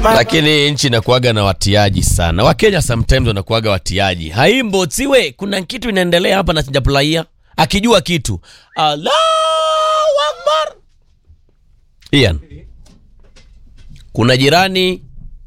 Lakini nchi inakuaga na watiaji sana. Wakenya sometimes wanakuaga watiaji. Haimbo tiwe kuna kitu inaendelea hapa na sijapulaia. Akijua kitu. Allahu Akbar. Ian. Kuna jirani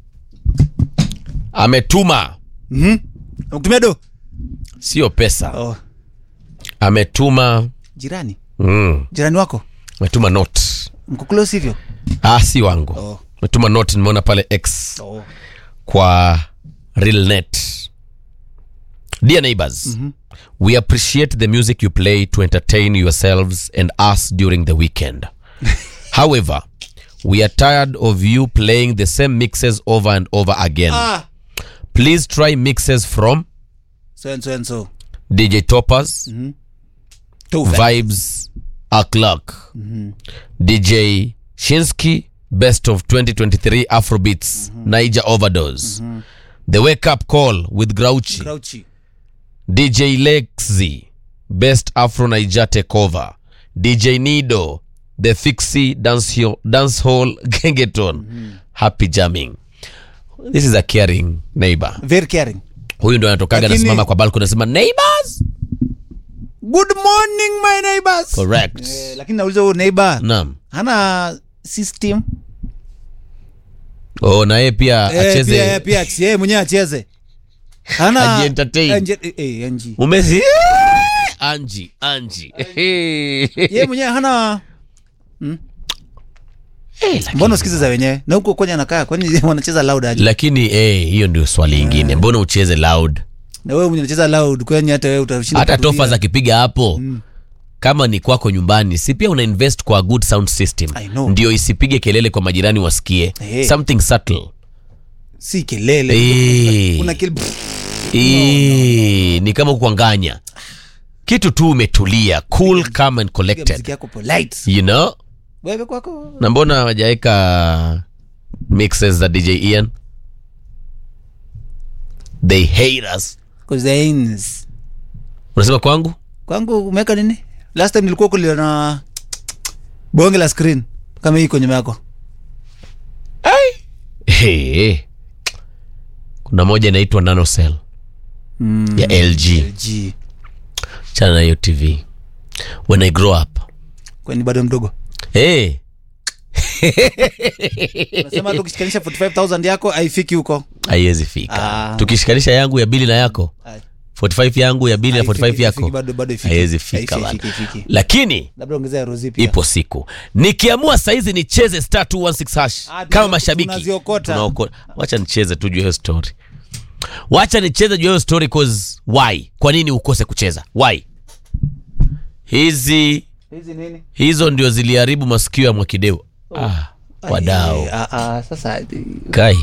ametuma. Ukitumia do? Sio pesa. Oh. Ametuma Jirani? Jirani wako? Ametuma note. Mko close hivyo? Si wangu. Oh. Ametuma note nimeona pale X. Oh. Kwa RealNet. Dear neighbors, we appreciate the music you play to entertain yourselves and us during the weekend. However, we are tired of you playing the same mixes over and over again. Please try mixes from so and so. DJ Toppers, Vibes O'Clock, DJ Shinsky, Best of 2023 Afrobeats, Niger Overdose, The Wake Up Call with Grouchy. DJ Lexi, Best Afro Niger Takeover, DJ Nido, The Fixie Dancehall Gengeton. Happy jamming. This is a caring neighbor. Very caring. Huyu ndo anatokaga na simama kwa balcony nasema neighbors. Good morning my neighbors. Correct. Lakini nauliza huyo neighbor. Naam. Hana system. Na yeye pia acheze. Pia yeye mwenyewe acheze. Hana entertain. Angie. Umezi Angie. Yeye mwenyewe hana mbona usikize za wenyewe? Na huko kwenye anakaa kwani wanacheza loud aje? Lakini hiyo ndio swali lingine. Mbona ucheze loud? Na wewe unacheza loud kwani hata wewe utashinda. Hata Tofa za kipiga hapo. Kama ni kwako nyumbani, si pia una invest kwa good sound system. Ndio isipige kelele kwa majirani wasikie. Something subtle. Si kelele. Kuna ni kama kuanganya. Kitu tu umetulia, cool, calm and collected. Muziki yako polite. You know? Wewe kwako. Na mbona hawajaeka mixes za DJ Ian? They hate us. Cousins. Unasema kwangu? Kwangu umeweka nini? Last time nilikuwa kule na bonge la screen kama hii kwenye yako. Kuna moja inaitwa NanoCell. Ya LG. Chana na hiyo TV. When I grow up. Kwani bado mdogo? Unasema tukishikanisha 45,000 yako haifiki huko. Haiwezi fika. Tukishikanisha yangu ya bili na yako. 45 yangu ya bili na 45 yako. Haiwezi fika bana. Lakini labda ongezea Rozi pia. Ipo siku. Nikiamua saizi nicheze *216# kama mashabiki. Tunaokota. Wacha nicheze tu juu hiyo story. Wacha nicheze juu hiyo story cause why? Kwa nini ukose kucheza? Why? Hizi nini? Hizo ndio ziliharibu masikio ya Mwakideu. Wadao. Sasa Kai.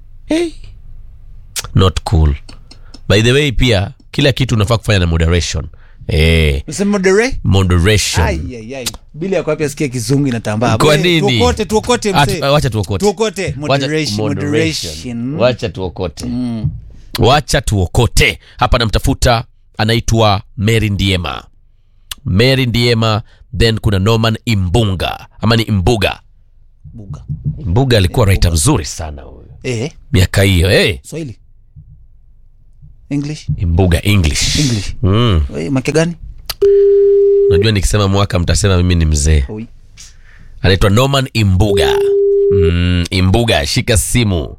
Not cool. By the way pia kila kitu unafaa kufanya na moderation. Unasema moderation. Bila yako hapa sikia kizungu inatambaa. Kwa nini? Tuokote mzee. Wacha tuokote. Moderation. Wacha tuokote. Wacha tuokote. Hapa namtafuta anaitwa Mary Ndiema. Then kuna Norman Imbunga. Ama ni Imbuga. Imbuga alikuwa writer mzuri sana huyo. Miaka hiyo. Swahili. English. Imbuga English. Wewe mwaka gani? Unajua nikisema mwaka mtasema mimi ni mzee. Anaitwa Norman Imbuga. Imbuga shika simu.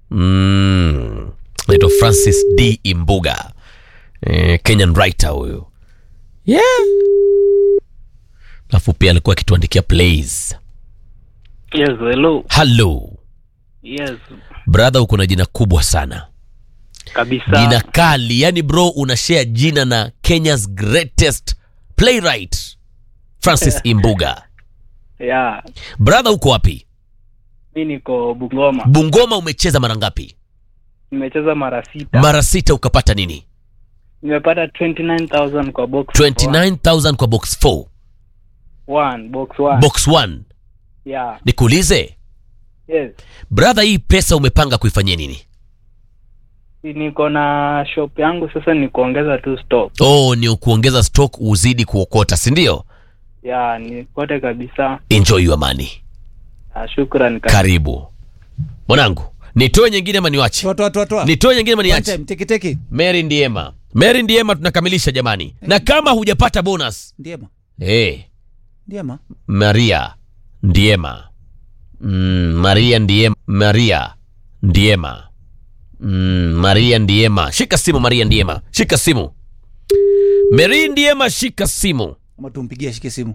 Anaitwa Francis D Imbuga. Kenyan writer huyo. Alafu pia alikuwa akituandikia plays. Yes, hello. Yes. Brother uko na jina kubwa sana. Kabisa. Jina kali. Yani bro unashare jina na Kenya's greatest playwright Francis Imbuga. Brother uko wapi? Mimi niko Bungoma. Bungoma umecheza mara ngapi? Nimecheza mara 6. Mara 6 ukapata nini? Nimepata 29,000 kwa box 29,000 kwa box 4. Box 1. Nikuulize? Yes. Brother hii pesa umepanga kuifanyia nini? Niko na shop yangu sasa ni kuongeza tu stock. Ni kuongeza stock uzidi kuokota, si ndio? Ni kote kabisa. Enjoy your money. Shukrani. Karibu. Mwanangu, Nitoe nyingine ama niwache? Toa. Nitoe nyingine ama niache? Teke. Mary Ndiema tunakamilisha jamani. Na kama hujapata bonus. Ndiema. Maria Ndiema. Maria Ndiema. Shika simu Maria Ndiema. Shika simu. Mary Ndiema, shika simu. Ama tumpigie ashike simu.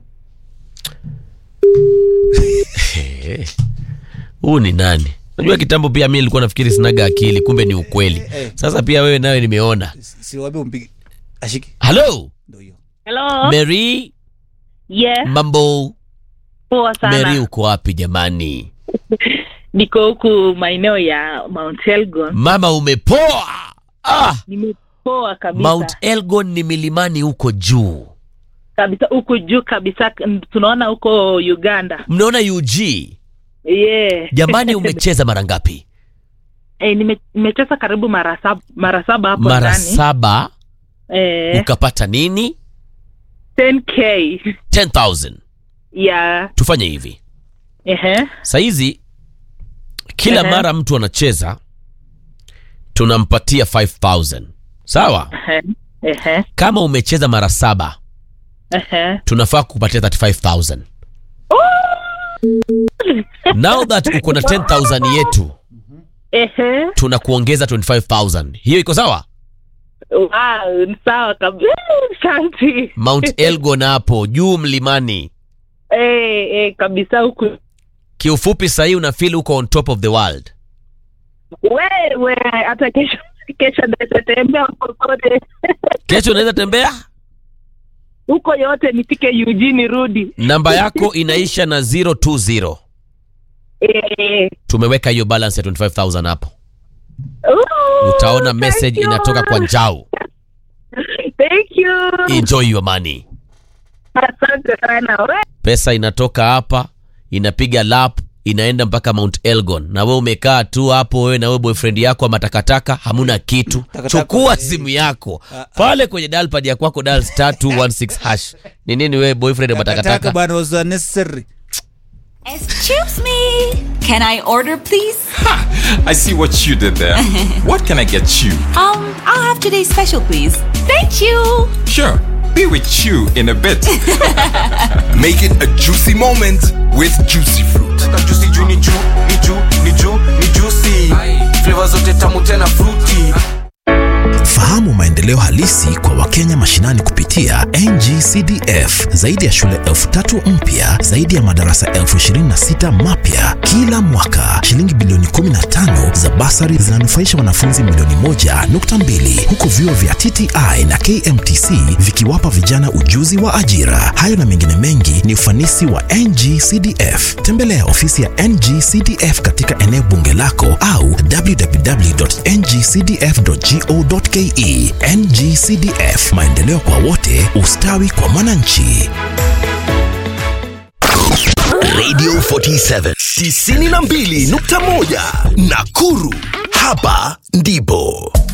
Huu ni nani? Unajua kitambo pia mimi nilikuwa nafikiri sinaga akili, kumbe ni ukweli. Sasa pia wewe nawe nimeona. Si wabe umpige ashike. Hello. Ndio hiyo. Hello. Mary. Yes. Mambo. Poa sana. Mary uko wapi jamani? Niko huku maeneo ya Mount Elgon. Mama umepoa. Nimepoa kabisa. Mount Elgon ni milimani huko juu. Kabisa huko juu kabisa, tunaona huko Uganda. Mnaona UG? Yeah. Jamani umecheza mara ngapi? Nimecheza karibu mara saba hapo ndani. Mara 7? Ukapata nini? 10k. 10,000. Yeah. Tufanye hivi. Saizi kila mara mtu anacheza tunampatia 5,000. Sawa? Kama umecheza mara 7 tunafaa kukupatia 35,000. Now that uko na 10,000 yetu tunakuongeza 25,000. Hiyo iko sawa? Wow, sawa kabisa. Asante. Mount Elgon hapo juu mlimani. Kabisa huku. Kiufupi sasa hii una feel uko on top of the world. Wewe hata kesho naweza tembea kokote. Kesho unaweza tembea? Huko yote nifike Eugene rudi. Namba yako inaisha na 020. Tumeweka hiyo balance ya 25,000 hapo. Utaona message inatoka kwa Njau. Thank you. Enjoy your money. Asante sana. Pesa inatoka hapa, inapiga lap, inaenda mpaka Mount Elgon. Na wewe umekaa tu hapo, wewe na wewe boyfriend yako matakataka, hamuna kitu. Chukua simu yako. Pale kwenye dial pad ya kwako dial *216#. Ni nini wewe boyfriend matakataka? Bana was unnecessary. Excuse me. Can I order please? I see what you did there. What can I get you? I'll have today's special please. Thank you. Sure. Be with you in a bit. Make it a juicy moment with Juicy Fruit. Juicy juu ni juicy. Flavor zote tamu tena fruity. Fahamu maendeleo halisi kwa Wakenya mashinani kupitia NGCDF. Zaidi ya shule 3,000 mpya, zaidi ya madarasa 26,000 mapya kila mwaka. Shilingi bilioni 15 za basari zinanufaisha wanafunzi milioni 1.2, huku vyuo vya TTI na KMTC vikiwapa vijana ujuzi wa ajira. Hayo na mengine mengi ni ufanisi wa NGCDF. Tembelea ofisi ya NGCDF katika eneo bunge lako au www.ngcdf.go.ke. NGCDF, maendeleo kwa wote, ustawi kwa mwananchi. Radio 47 92.1 Nakuru. Hapa ndipo